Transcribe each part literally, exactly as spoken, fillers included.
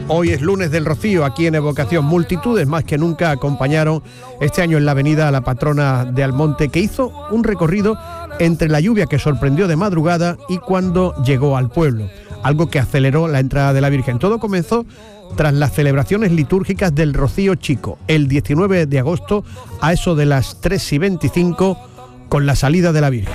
Hoy es lunes del Rocío, aquí en Evocación. Multitudes más que nunca acompañaron este año en la avenida a la patrona de Almonte, que hizo un recorrido entre la lluvia que sorprendió de madrugada y cuando llegó al pueblo, algo que aceleró la entrada de la Virgen. Todo comenzó tras las celebraciones litúrgicas del Rocío Chico, el diecinueve de agosto, a eso de las tres y veinticinco, con la salida de la Virgen.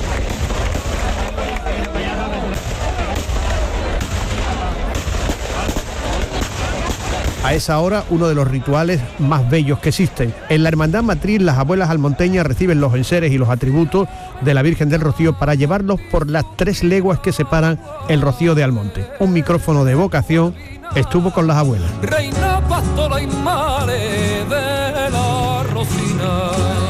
A esa hora, uno de los rituales más bellos que existen. En la Hermandad Matriz, las abuelas almonteñas reciben los enseres y los atributos de la Virgen del Rocío para llevarlos por las tres leguas que separan el Rocío de Almonte. Un micrófono de Evocación estuvo con las abuelas. Reina pastora y madre de la Rocina.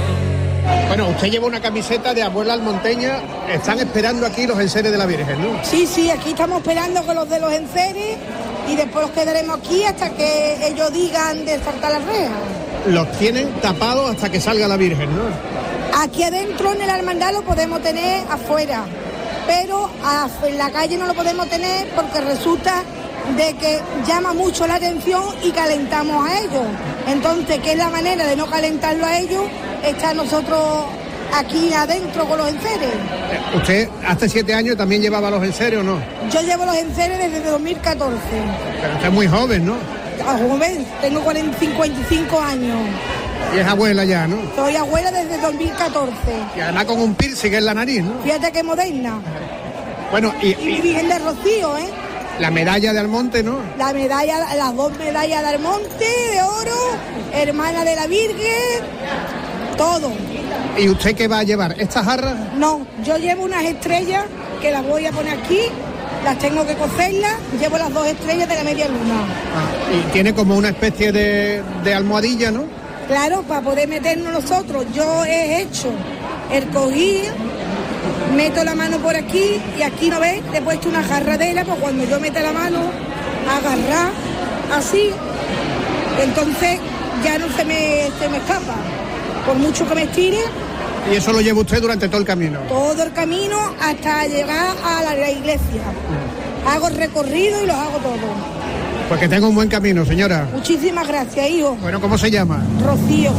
Bueno, usted lleva una camiseta de abuela almonteña. Están esperando aquí los enseres de la Virgen, ¿no? Sí, sí, aquí estamos esperando con los de los enseres y después los quedaremos aquí hasta que ellos digan de saltar las rejas. Los tienen tapados hasta que salga la Virgen, ¿no? Aquí adentro en el hermandad lo podemos tener afuera, pero en la calle no lo podemos tener porque resulta de que llama mucho la atención y calentamos a ellos. Entonces, ¿qué es la manera de no calentarlo a ellos? Está nosotros aquí adentro con los enseres. ¿Usted hace siete años también llevaba los enseres o no? Yo llevo los enseres desde dos mil catorce. Pero usted es muy joven, ¿no? Ah, joven, tengo cuarenta, cincuenta y cinco años. Y es abuela ya, ¿no? Soy abuela desde dos mil catorce. Y además con un piercing en la nariz, ¿no? Fíjate qué moderna. Bueno, y... Y Virgen de Rocío, ¿eh? La medalla de Almonte, ¿no? La medalla, las dos medallas de Almonte, de oro, hermana de la Virgen, todo. ¿Y usted qué va a llevar? ¿Estas jarras? No, yo llevo unas estrellas que las voy a poner aquí, las tengo que coserlas, llevo las dos estrellas de la media luna. Ah, y tiene como una especie de, de almohadilla, ¿no? Claro, para poder meternos nosotros. Yo he hecho el cojín, meto la mano por aquí y aquí, ¿no ves? Le he puesto una jarradera, pues cuando yo meta la mano, agarrar así, entonces ya no se me, se me escapa. Por mucho que me estire. ¿Y eso lo lleva usted durante todo el camino? Todo el camino hasta llegar a la, la iglesia. Hago el recorrido y los hago todo. Pues que tenga un buen camino, señora. Muchísimas gracias, hijo. Bueno, ¿cómo se llama? Rocío.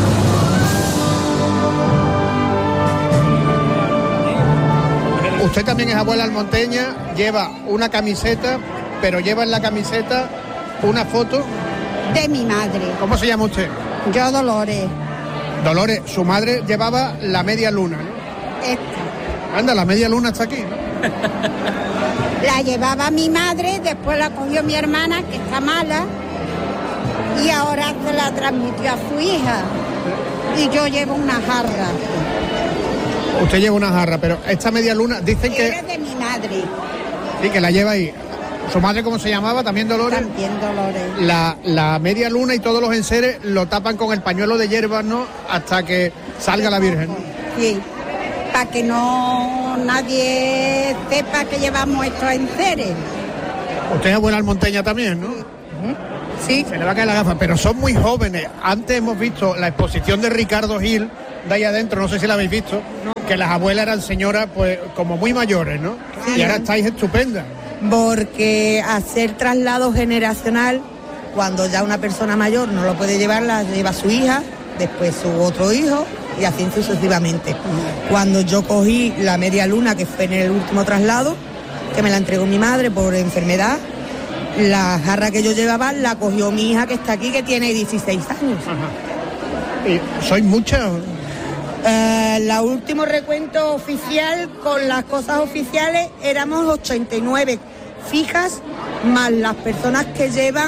Usted también es abuela almonteña, lleva una camiseta, pero lleva en la camiseta una foto de mi madre. ¿Cómo se llama usted? Yo, Dolores. Dolores, su madre llevaba la media luna, ¿no? Esta. Anda, la media luna está aquí, ¿no? La llevaba mi madre, después la cogió mi hermana, que está mala, y ahora se la transmitió a su hija. Y yo llevo una jarra. Usted lleva una jarra, pero esta media luna, dicen que... Era de mi madre. Sí, que la lleva ahí. ¿Su madre cómo se llamaba? ¿También Dolores? También Dolores. La, la media luna y todos los enseres lo tapan con el pañuelo de hierbas, ¿no? Hasta que salga la Virgen. Sí, para que no nadie sepa que llevamos estos enseres. Usted es abuela almonteña también, ¿no? Sí. Se le va a caer la gafa, pero son muy jóvenes. Antes hemos visto la exposición de Ricardo Gil, de ahí adentro, no sé si la habéis visto, ¿no? Que las abuelas eran señoras, pues, como muy mayores, ¿no? Sí. Y ahora estáis estupendas. Porque hacer traslado generacional, cuando ya una persona mayor no lo puede llevar, la lleva su hija, después su otro hijo y así sucesivamente. Cuando yo cogí la media luna, que fue en el último traslado, que me la entregó mi madre por enfermedad, la jarra que yo llevaba la cogió mi hija que está aquí, que tiene dieciséis años. Ajá. ¿Y sois muchas? Uh, la último recuento oficial con las cosas oficiales éramos ochenta y nueve fijas, más las personas que llevan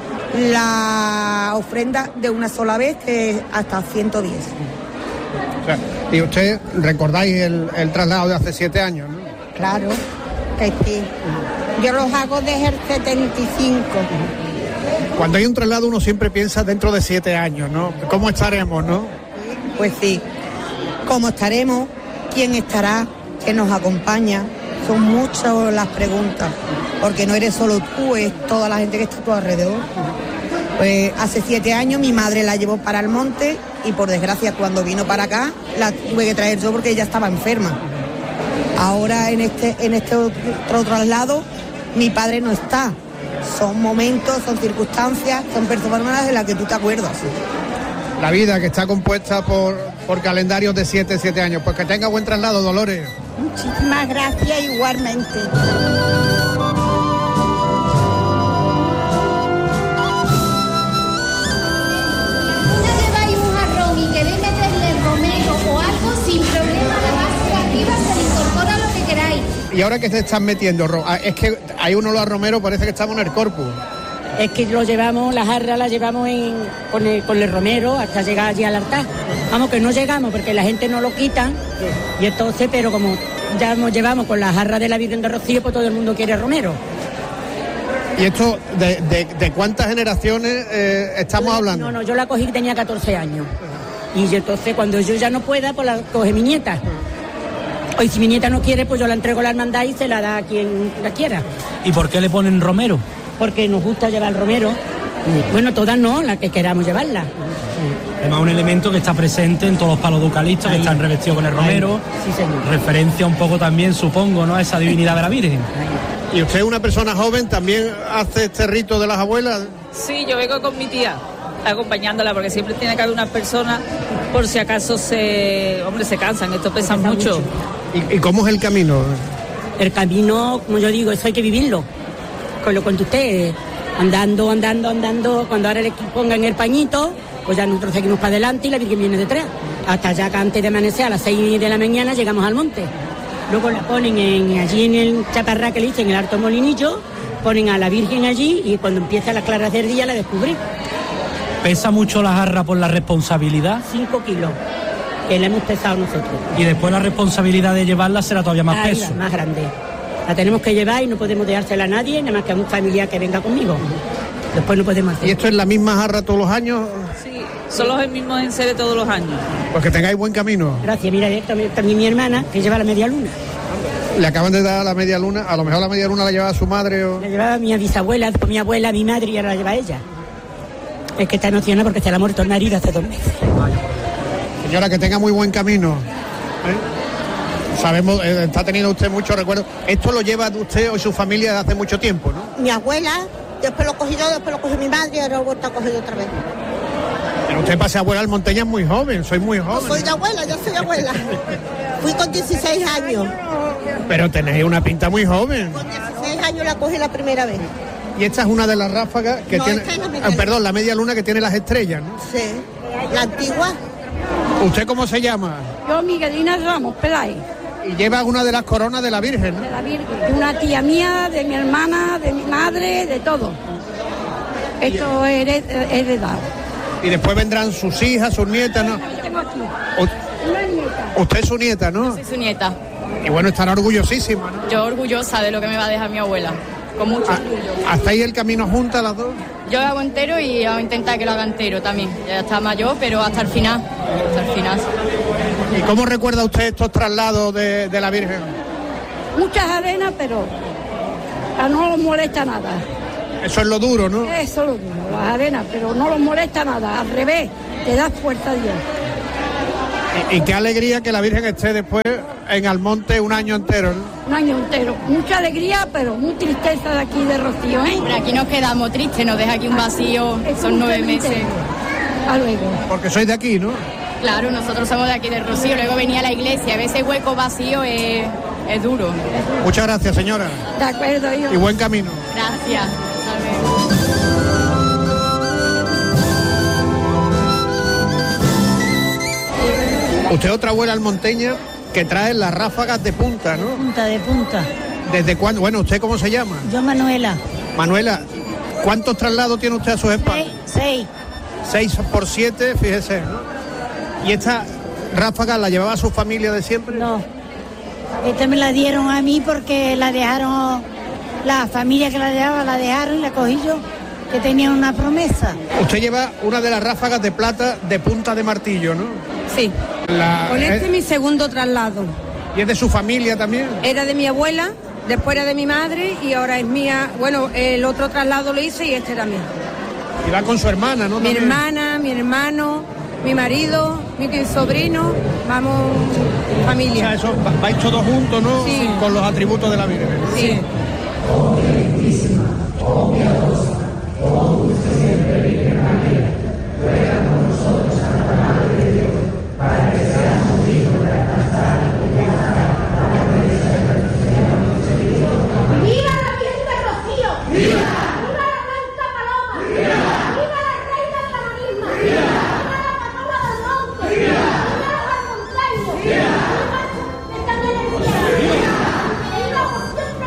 la ofrenda de una sola vez, que es hasta ciento diez. O sea, y usted recordáis el, el traslado de hace siete años, ¿no? Claro, que sí. Yo los hago desde el setenta y cinco. Cuando hay un traslado uno siempre piensa dentro de siete años, ¿no? ¿Cómo estaremos, no? Pues sí. ¿Cómo estaremos? ¿Quién estará? ¿Quién nos acompaña? Son muchas las preguntas, porque no eres solo tú, es toda la gente que está a tu alrededor. Pues hace siete años mi madre la llevó para Almonte y por desgracia cuando vino para acá la tuve que traer yo porque ella estaba enferma. Ahora en este, en este otro traslado mi padre no está, son momentos, son circunstancias, son personas de las que tú te acuerdas. La vida que está compuesta por, por calendarios de siete, siete años. Pues que tenga buen traslado, Dolores. Muchísimas gracias igualmente. ¿Y ahora que se están metiendo? Es que hay uno los romeros, parece que estamos en el Corpus. Es que lo llevamos, la jarra la llevamos en, con, el, con el romero hasta llegar allí al altar. Vamos, que no llegamos porque la gente no lo quita. Y entonces, pero como ya nos llevamos con la jarra de la Virgen de Rocío, pues todo el mundo quiere romero. ¿Y esto de, de, de cuántas generaciones eh, estamos yo, hablando? No, no, yo la cogí que tenía catorce años. Y entonces cuando yo ya no pueda, pues la coge mi nieta. Hoy si mi nieta no quiere, pues yo la entrego a la hermandad y se la da a quien la quiera. ¿Y por qué le ponen romero? Porque nos gusta llevar el romero. Bueno, todas no, la que queramos llevarla. Además, un elemento que está presente en todos los palos de eucalipto, que están revestidos con el romero. Sí, señor. Referencia un poco también, supongo, ¿no?, a esa divinidad de la Virgen. ¿Y usted, una persona joven, también hace este rito de las abuelas? Sí, yo vengo con mi tía, acompañándola, porque siempre tiene que haber una persona, por si acaso se, hombre, se cansan, esto pesa mucho. mucho. ¿Y, ¿Y cómo es el camino? El camino, como yo digo, eso hay que vivirlo. Con lo cuento usted, andando, andando, andando, cuando ahora le pongan el pañito, pues ya nosotros seguimos para adelante y la Virgen viene detrás. Hasta ya que antes de amanecer, a las seis de la mañana, llegamos al monte. Luego la ponen en, allí en el chaparrá que le dicen, el Alto Molinillo, ponen a la Virgen allí y cuando empieza las claras del día la descubrí. ¿Pesa mucho la jarra por la responsabilidad? Cinco kilos, que la hemos pesado nosotros. Y después la responsabilidad de llevarla será todavía más Ahí peso. va, más grande. La tenemos que llevar y no podemos dejársela a nadie, nada más que a un familiar que venga conmigo. Después no podemos hacer. ¿Y esto es la misma jarra todos los años? Sí, son los mismos enseres todos los años. Pues que tengáis buen camino. Gracias, mira, también, también mi hermana, que lleva la media luna. Le acaban de dar la media luna, a lo mejor la media luna la llevaba su madre o... La llevaba mi bisabuela, después mi abuela, mi madre y ahora la lleva ella. Es que está emocionada porque se le ha muerto el marido hace dos meses. Señora, que tenga muy buen camino. ¿Eh? Sabemos, eh, está teniendo usted muchos recuerdos. Esto lo lleva usted o su familia desde hace mucho tiempo, ¿no? Mi abuela, después lo cogí yo, después lo cogió mi madre y ahora lo he vuelto a coger otra vez. Pero usted pasa a abuela al Monteña muy joven, soy muy joven. No soy de abuela, yo soy abuela. Fui con dieciséis años. Pero tenéis una pinta muy joven. Con dieciséis años la cogí la primera vez. Y esta es una de las ráfagas que No, tiene... esta es la media Ah, luna. perdón, la media luna que tiene las estrellas, ¿no? Sí, la antigua. ¿Usted cómo se llama? Yo, Miguelina Ramos Peláez, Y lleva una de las coronas de la Virgen, ¿no? de la Virgen, de una tía mía, de mi hermana, de mi madre, de todo. Esto es hered- heredado. Y después vendrán sus hijas, sus nietas, ¿no? Yo tengo aquí U- una nieta. Usted es su nieta, ¿no? Soy su nieta. Y bueno, estará orgullosísima, ¿no? Yo orgullosa de lo que me va a dejar mi abuela. Con mucho Ah, orgullo. ¿Hasta ahí el camino juntas las dos? Yo lo hago entero y voy a intentar que lo haga entero también. Ya está mayor, pero hasta el final. Hasta el final. ¿Y cómo recuerda usted estos traslados de, de la Virgen? Muchas arenas, pero a no los molesta nada. Eso es lo duro, ¿no? Eso es lo duro, las arenas, pero no los molesta nada. Al revés, te das fuerza a Dios. Y, y qué alegría que la Virgen esté después en Almonte un año entero, ¿no? Un año entero. Mucha alegría, pero muy tristeza de aquí de Rocío, ¿eh? Pero aquí nos quedamos tristes, nos deja aquí un vacío. Son nueve meses. Hasta luego. Porque sois de aquí, ¿no? Claro, nosotros somos de aquí de Rocío. Luego venía la iglesia. A veces hueco vacío es, es duro. Muchas gracias, señora. De acuerdo, hijo. Y buen camino. Gracias. Hasta luego. Usted otra abuela almonteña que trae las ráfagas de punta, ¿no? Punta de punta. ¿Desde cuándo? Bueno, ¿usted cómo se llama? Yo, Manuela. Manuela, ¿cuántos traslados tiene usted a sus espaldas? Seis. Seis por siete, fíjese, ¿no? ¿Y esta ráfaga la llevaba su familia de siempre? No. Esta me la dieron a mí porque la dejaron, la familia que la llevaba la dejaron y la cogí yo, que tenía una promesa. Usted lleva una de las ráfagas de plata de punta de martillo, ¿no? Sí. La, Con este eh, es mi segundo traslado. ¿Y es de su familia también? Era de mi abuela, después era de mi madre y ahora es mía. Bueno, el otro traslado lo hice y este era mío. Y va con su hermana, ¿no? Mi También. hermana, mi hermano, mi marido, mi sobrino, vamos O sea, familia. eso va- vais todos juntos, ¿no? Sí. Con los atributos de la Virgen. Sí.